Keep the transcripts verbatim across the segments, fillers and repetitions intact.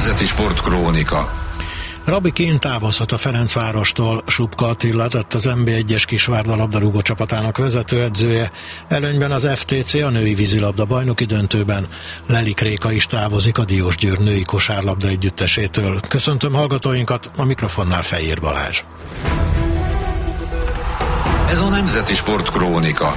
Nemzeti Sportkrónika. Robbie Keane távozhat a Ferencvárostól, Supka Attila lett az en bé egyes Kisvárda labdarúgó csapatának vezetőedzője, előnyben az ef té cé a női vízilabda bajnoki döntőben. Lelik Réka is távozik a Diósgyőr női kosárlabda együttesétől. Köszöntöm hallgatóinkat, a mikrofonnál Fejér Balázs. Ez a Nemzeti Sportkrónika.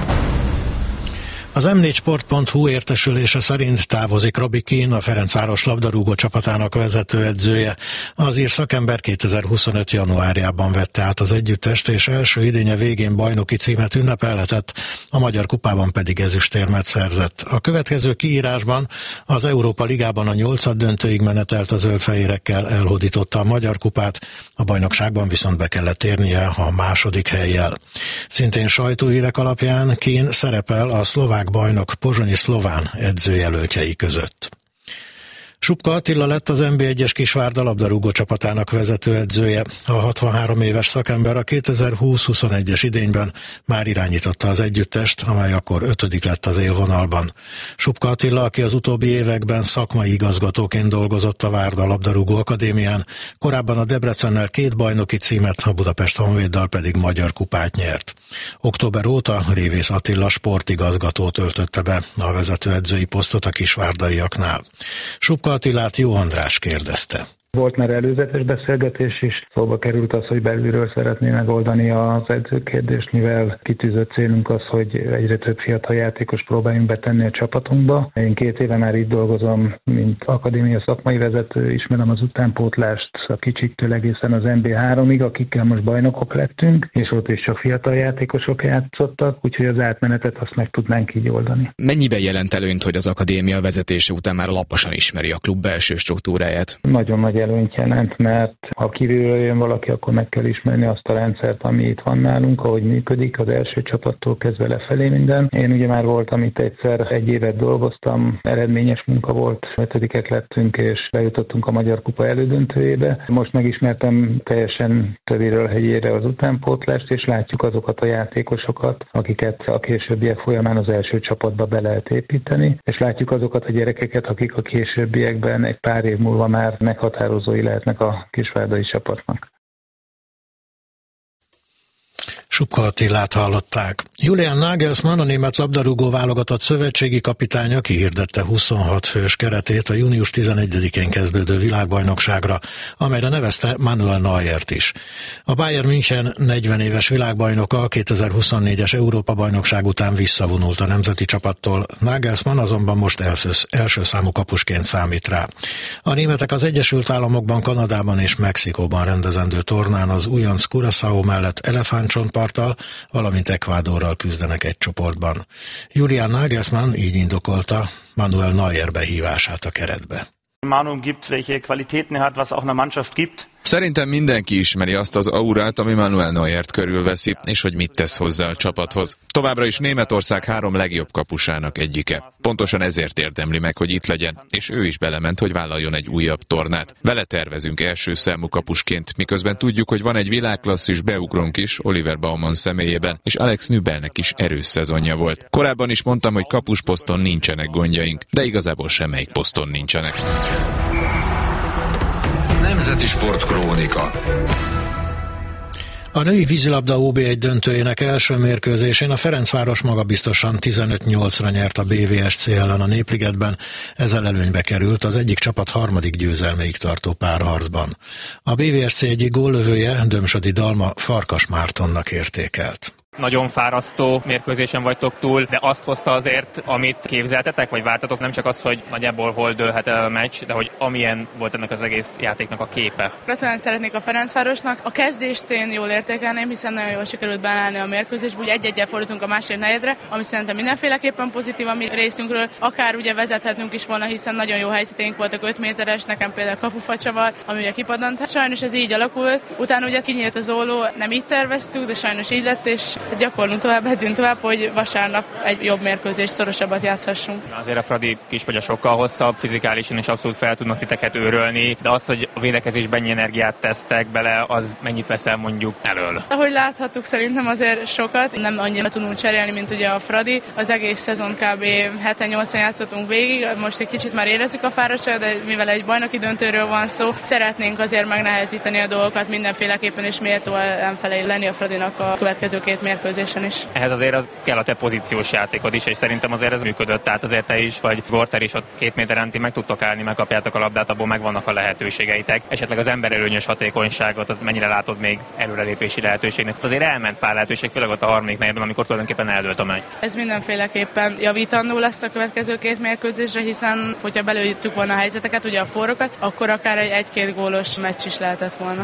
Az em négy sport pont hu értesülése szerint távozik Robbie Keane, a Ferencváros labdarúgó csapatának vezetőedzője. Az ír szakember kétezer-huszonöt januárjában vette át az együttest, és első idénye végén bajnoki címet ünnepelhetett, a Magyar Kupában pedig ezüstérmet szerzett. A következő kiírásban az Európa Ligában a nyolcad döntőig menetelt a zöldfehérekkel, elhódította a Magyar Kupát, a bajnokságban viszont be kellett érnie a második hellyel. Szintén sajtóhírek alapján Keane szerepel a szlovák bajnok Pozsonyi Szlován edzőjelöltjei között. Supka Attila lett az en bé egyes Kisvárda labdarúgó csapatának vezetőedzője. A hatvanhárom éves szakember a kétezer-húsz-huszonegyes idényben már irányította az együttest, amely akkor ötödik lett az élvonalban. Supka Attila, aki az utóbbi években szakmai igazgatóként dolgozott a Várda labdarúgó akadémián, korábban a Debrecennel két bajnoki címet, a Budapest Honvéddal pedig Magyar Kupát nyert. Október óta Révész Attila sportigazgató töltötte be a vezetőedzői posztot a kisvárdaiaknál. Supka Attilát Jó András kérdezte. Volt már előzetes beszélgetés is, szóba került az, hogy belülről szeretné megoldani az edzőkérdést, mivel kitűzött célunk az, hogy egyre több fiatal játékos próbáljunk betenni a csapatunkba. Én két éve már itt dolgozom, mint akadémia szakmai vezető, ismerem az utánpótlást a kicsiktől egészen az en bé háromig, akikkel most bajnokok lettünk, és ott is csak fiatal játékosok játszottak, úgyhogy az átmenetet azt meg tudnánk így oldani. Mennyiben jelent előnyt, hogy az akadémia vezetése után már alaposan ismeri a klub belső struktúráját? Nagyon nagy előnyt jelent, mert ha kívülről jön valaki, akkor meg kell ismerni azt a rendszert, ami itt van nálunk, ahogy működik, az első csapattól kezdve lefelé minden. Én ugye már voltam itt egyszer, egy évet dolgoztam, eredményes munka volt, ötödikek lettünk, és bejutottunk a Magyar Kupa elődöntőjébe. Most megismertem teljesen tövéről helyére az utánpótlást, és látjuk azokat a játékosokat, akiket a későbbiek folyamán az első csapatba be lehet építeni, és látjuk azokat a gyerekeket, akik a későbbiekben egy pár év múlva már meghatározói lehetnek a kisvárdai csapatnak. Supka Attilát hallották. Julian Nagelsmann, a német labdarúgó válogatott szövetségi kapitánya kihirdette huszonhat fős keretét a június tizenegyedikén kezdődő világbajnokságra, amelyre nevezte Manuel Neuert is. A Bayern München negyven éves világbajnoka a kétezer-huszonnégyes Európa-bajnokság után visszavonult a nemzeti csapattól, Nagelsmann azonban most első, első számú kapusként számít rá. A németek az Egyesült Államokban, Kanadában és Mexikóban rendezendő tornán az újonc Curaçao mellett elefántcsontparttal, valamint Ecuadorral küzdenek egy csoportban. Julian Nagelsmann így indokolta Manuel Neuer behívását a keretbe. Manu gibt, welche Qualitäten er hat, was auch einer Mannschaft gibt. Szerintem mindenki ismeri azt az aurát, ami Manuel Neuert körülveszi, és hogy mit tesz hozzá a csapathoz. Továbbra is Németország három legjobb kapusának egyike. Pontosan ezért érdemli meg, hogy itt legyen, és ő is belement, hogy vállaljon egy újabb tornát. Vele tervezünk első számú kapusként, miközben tudjuk, hogy van egy világklasszis beugrónk is, Oliver Baumann személyében, és Alex Nübelnek is erős szezonja volt. Korábban is mondtam, hogy kapusposzton nincsenek gondjaink, de igazából semmelyik poszton nincsenek. Nemzeti Sportkrónika. A női vízilabda ó bé egy döntőjének első mérkőzésén a Ferencváros magabiztosan tizenöt nyolcra nyert a bé vé es cé ellen a Népligetben, ezzel előnybe került az egyik csapat harmadik győzelméig tartó párharcban. A bé vé es cé egyik góllövője, Dömsödi Dalma Farkas Mártonnak értékelt. Nagyon fárasztó mérkőzésen vagytok túl, de azt hozta azért, amit képzeltetek, vagy vártatok, nem csak az, hogy nagyjából hol dőlhet el a meccs, de hogy amilyen volt ennek az egész játéknak a képe. Gratulálni szeretnék a Ferencvárosnak. A kezdést én jól értékelném, hiszen nagyon jól sikerült beállni a mérkőzésbe, úgy egy-egyel fordultunk a második negyedre, ami szerintem mindenféleképpen pozitív a mi részünkről. Akár ugye vezethetnünk is volna, hiszen nagyon jó helyzeteink voltak öt méteres, nekem például kapufacsaval, ami ugye kipadant. Sajnos ez így alakult. Utána ugye kinyílt az óló, nem így terveztük, de sajnos így lett, és gyakorlunk tovább, edzünk tovább, hogy vasárnap egy jobb mérkőzést, szorosabbat játszhassunk. Azért a Fradi Kispolya sokkal hosszabb, fizikálisan is abszolút fel tudnak titeket őrölni, de az, hogy a védekezésben ennyi energiát tesztek bele, az mennyit veszel mondjuk elől? Ahogy láthattuk, szerintem azért sokat, nem annyira tudunk cserélni, mint ugye a Fradi. Az egész szezon kb. heten-nyolcan játszottunk végig, most egy kicsit már érezzük a fáradtságot, de mivel egy bajnoki döntőről van szó, szeretnénk azért megnehezíteni a dolgokat mindenféleképpen, és méltó ellenfelei lenni a Fradinak a következő két mérkőzésen is. Ehhez azért az kell a te pozíciós játékod is, és szerintem azért ez működött, tehát azért te is, vagy Gorter is ott két méteren ti meg tudtok állni, megkapjátok a labdát, abból megvannak a lehetőségeitek. Esetleg az emberelőnyös hatékonyságot, mennyire látod még előrelépési lehetőségnek? Azért elment pár lehetőség, főleg ott a harmadik negyedben, amikor tulajdonképpen eldőlt a meccs. Ez mindenféleképpen javítandó lesz a következő két mérkőzésre, hiszen hogyha belőttük volna a helyzeteket, ugye a forrokat, akkor akár egy egy-két gólos meccs is lehetett volna.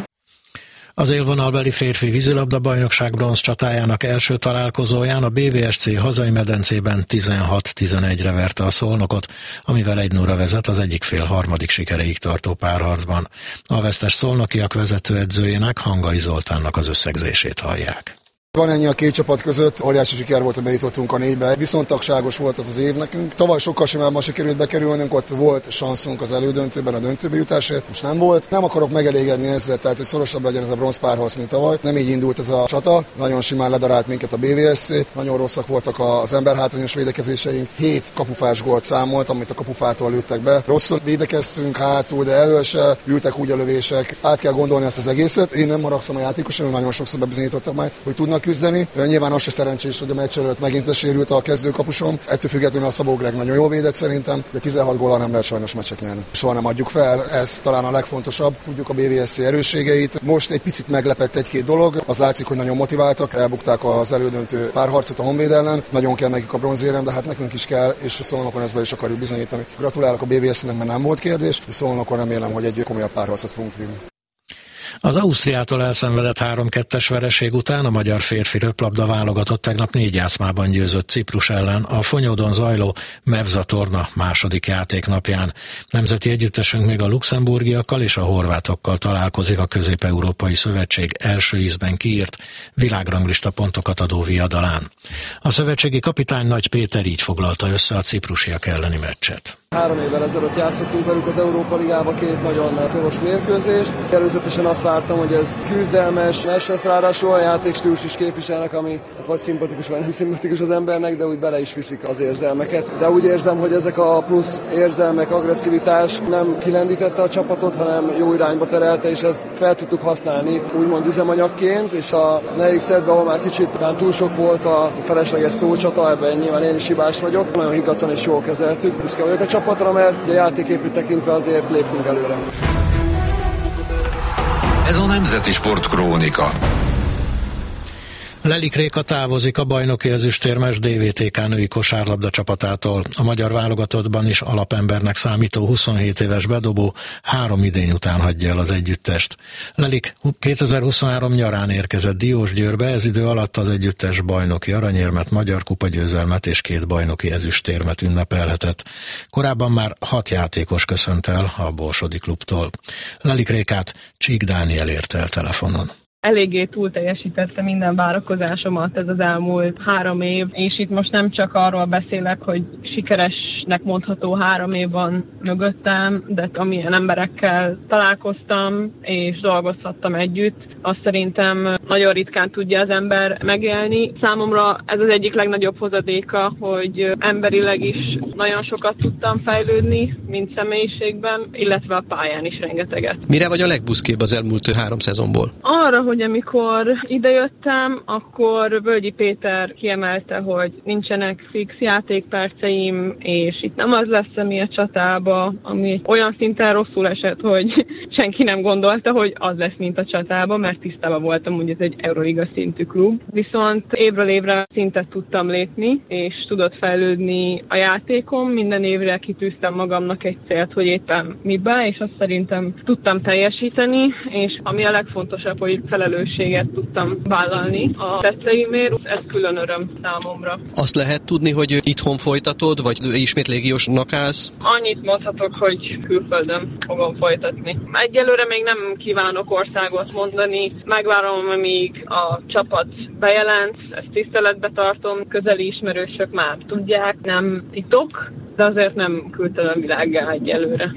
Az élvonalbeli férfi vízilabda bajnokság bronz csatájának első találkozóján a bé vé es cé hazai medencében tizenhat tizenegyre verte a Szolnokot, amivel egy nulla vezet az egyik fél harmadik sikereig tartó párharcban. A vesztes szolnokiak vezetőedzőjének, Hangai Zoltánnak az összegzését hallják. Van ennyi a két csapat között, óriási siker volt, hogy bejutottunk a négybe. Viszontagságos volt az az év nekünk. Tavaly sokkal simábban sikerült bekerülnünk, ott volt sanszunk az elődöntőben a döntőbe jutásért, most nem volt. Nem akarok megelégedni ezzel, tehát hogy szorosabb legyen ez a bronz párharc, mint tavaly. Nem így indult ez a csata. Nagyon simán ledarált minket a bé vé es cé. Nagyon rosszak voltak az emberhátrányos védekezéseink. Hét kapufás gólt számolt, amit a kapufától lőttek be. Rosszul védekeztünk hátul, de elől se ültek úgy a lövések. Át kell gondolni ezt az egészet. Én nem haragszom a játékosokra, nagyon sokszor bebizonyítottak már, hogy tudnak küzdeni. Nyilván az se szerencsés, hogy a meccs előtt megint lesérült a kezdőkapusom. Ettől függetlenül a Szabó Greg nagyon jól védett szerintem, de tizenhat góllal nem lehet sajnos meccset nyerni. Soha nem adjuk fel, ez talán a legfontosabb. Tudjuk a bé vé es cé erősségeit. Most egy picit meglepett egy-két dolog. Az látszik, hogy nagyon motiváltak, elbukták az elődöntő párharcot a Honvéd ellen. Nagyon kell nekik a bronzérem, de hát nekünk is kell, és Szolnokon ezt be is akarjuk bizonyítani. Gratulálok a bé vé es cének, mert nem volt kérdés. Szolnokon remélem, hogy egy komolyabb párharcot fogunk vinni. Az Ausztriától elszenvedett három kettes vereség után a magyar férfi röplabda válogatott tegnap négy játszmában győzött Ciprus ellen a Fonyódon zajló Mevza torna második játéknapján. Nemzeti együttesünk még a luxemburgiakkal és a horvátokkal találkozik a Közép-Európai Szövetség első ízben kiírt világranglista pontokat adó viadalán. A szövetségi kapitány Nagy Péter így foglalta össze a ciprusiak elleni meccset. Három évvel ezelőtt játszottunk velük az Európa Ligába két nagyon szoros mérkőzést. Előzetesen azt vártam, hogy ez küzdelmes meccs lesz, ráadásul a játékstílus is képviselnek, ami hát vagy szimpatikus, vagy nem szimpatikus az embernek, de úgy bele is viszik az érzelmeket. De úgy érzem, hogy ezek a plusz érzelmek, agresszivitás nem kilendítette a csapatot, hanem jó irányba terelte, és ezt fel tudtuk használni úgymond üzemanyagként, és a negyedik szettben, ahol már kicsit túl sok volt a felesleges szócsata, ebben nyilván én is hibás vagyok. Nagyon higgadtan és jól kezeltük. Büszke vagyok a csapatra, mert a játéképét tekintve azért léptünk előre. Ez a Nemzeti Sport Krónika. Lelik Réka távozik a bajnoki ezüstérmes dé vé té ká női kosárlabda csapatától. A magyar válogatottban is alapembernek számító huszonhét éves bedobó három idény után hagyja el az együttest. Lelik kétezer-huszonhárom nyarán érkezett Diósgyőrbe, ez idő alatt az együttes bajnoki aranyérmet, magyar kupagyőzelmet és két bajnoki ezüstérmet ünnepelhetett. Korábban már hat játékos köszönt el a Borsodi klubtól. Lelik Rékát Csík Dániel érte el telefonon. Eléggé túl teljesítette minden várakozásomat ez az elmúlt három év, és itt most nem csak arról beszélek, hogy sikeresnek mondható három év van mögöttem, de amilyen emberekkel találkoztam és dolgozhattam együtt, azt szerintem nagyon ritkán tudja az ember megélni. Számomra ez az egyik legnagyobb hozadéka, hogy emberileg is nagyon sokat tudtam fejlődni, mint személyiségben, illetve a pályán is rengeteget. Mire vagy a legbuszkébb az elmúlt három szezonból? Arra, hogy amikor idejöttem, akkor Völgyi Péter kiemelte, hogy nincsenek fix játékperceim, és itt nem az lesz, ami a csatába, ami olyan szinten rosszul esett, hogy senki nem gondolta, hogy az lesz, mint a csatába, mert tisztában voltam, hogy ez egy Euroliga szintű klub. Viszont évről évre szintet tudtam lépni, és tudott fejlődni a játékom. Minden évre kitűztem magamnak egy célt, hogy éppen miben, és azt szerintem tudtam teljesíteni, és ami a legfontosabb, hogy felelősséget tudtam vállalni a tetteimért, ez külön öröm számomra. Azt lehet tudni, hogy itthon folytatod, vagy ismét légiósnak állsz? Annyit mondhatok, hogy külföldön fogom folytatni. Egyelőre még nem kívánok országot mondani, megvárom, amíg a csapat bejelent, ezt tiszteletbe tartom, közeli ismerősök már tudják, nem titok, de azért nem küldtem világgá egyelőre.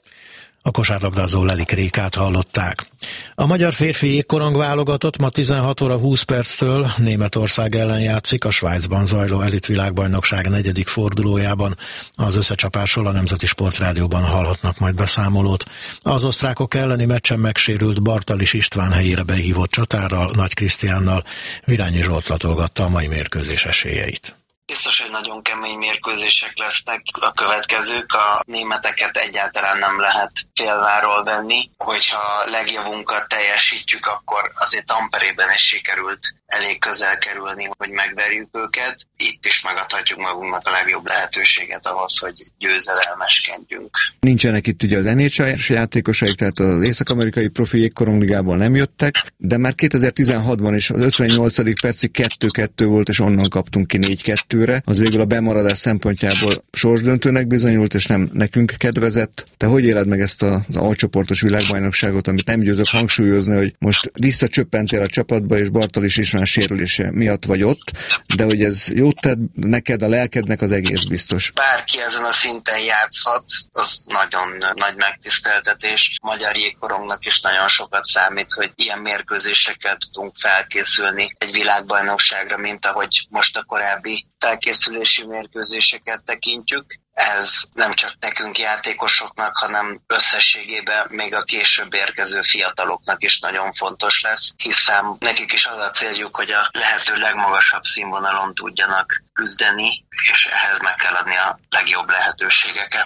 A kosárlabdázó Lelik Rékát hallották. A magyar férfi jégkorong válogatott ma tizenhat óra húsz perctől Németország ellen játszik a Svájcban zajló elitvilágbajnokság negyedik fordulójában. Az összecsapásról a Nemzeti Sportrádióban hallhatnak majd beszámolót. Az osztrákok elleni meccsen megsérült Bartalis István helyére behívott csatárral, Nagy Krisztiánnal Virányi Zsolt latolgatta a mai mérkőzés esélyeit. Biztos, hogy nagyon kemény mérkőzések lesznek a következők. A németeket egyáltalán nem lehet félváról venni. Hogyha a legjavunkat teljesítjük, akkor azért Tamperében is sikerült elég közel kerülni, hogy megverjük őket. Itt is megadhatjuk magunknak a legjobb lehetőséget ahhoz, hogy győzedelmeskedjünk. Nincsenek itt ugye az en há el-es játékosaik, tehát az észak-amerikai profi jégkorongligából nem jöttek, de már kétezer-tizenhatban is az ötvennyolcadik percig kettő kettő volt, és onnan kaptunk ki négy kettőre. Az végül a bemaradás szempontjából sorsdöntőnek bizonyult, és nem nekünk kedvezett. Te hogy éled meg ezt az alcsoportos világbajnokságot, amit nem győzök hangsúlyozni, hogy most visszacsöppentél a csapatba, és Bartalis István sérülése miatt vagy ott, de hogy ez jót tett neked, a lelkednek, az egész biztos. Bárki ezen a szinten játszhat, az nagyon nagy megtiszteltetés. A magyar jégkorongnak is nagyon sokat számít, hogy ilyen mérkőzésekkel tudunk felkészülni egy világbajnokságra, mint ahogy most a korábbi felkészülési mérkőzéseket tekintjük. Ez nem csak nekünk játékosoknak, hanem összességében még a később érkező fiataloknak is nagyon fontos lesz, hiszen nekik is az a céljuk, hogy a lehető legmagasabb színvonalon tudjanak küzdeni, és ehhez meg kell adni a legjobb lehetőségeket.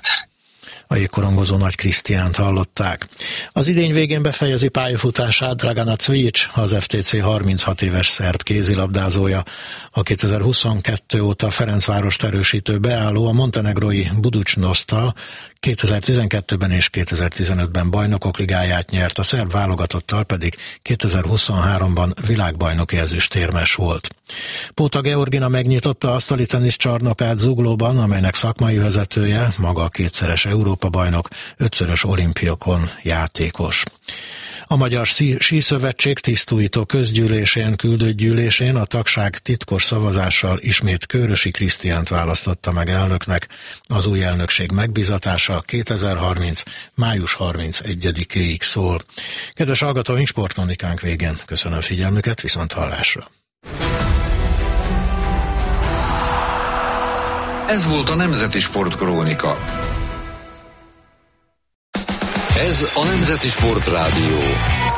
A jégkorongozó Nagy Krisztiánt hallották. Az idény végén befejezi pályafutását Dragana Cvijic, az ef té cé harminchat éves szerb kézilabdázója. A kétezer-huszonkettő óta Ferencvárost erősítő beálló a montenegrói Budućnosztal kétezer-tizenkettőben és kétezer-tizenötben bajnokok ligáját nyert, a szerb válogatottal pedig kétezer-huszonháromban világbajnoki ezüstérmes volt. Póta Georgina megnyitotta asztali teniszcsarnokát Zuglóban, amelynek szakmai vezetője, maga a kétszeres Európa-bajnok, ötszörös olimpiakon játékos. A Magyar Síszövetség tisztújító közgyűlésén, küldött gyűlésén a tagság titkos szavazással ismét Kőrösi Krisztiánt választotta meg elnöknek. Az új elnökség megbizatása kétezer-harminc. május harmincegyedikéig szól. Kedves hallgatóink, sportkronikánk végén köszönöm figyelmüket, viszont hallásra. Ez volt a Nemzeti Sportkrónika. Ez a Nemzeti Sportrádió.